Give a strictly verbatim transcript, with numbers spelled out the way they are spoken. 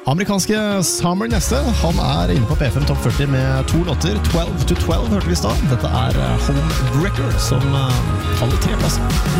Amerikanske Summer neste. Han er inne på P fem Top førti med to låter. twelve to twelve hørte vi i stad. Dette er Homebreaker som faller tre plasser.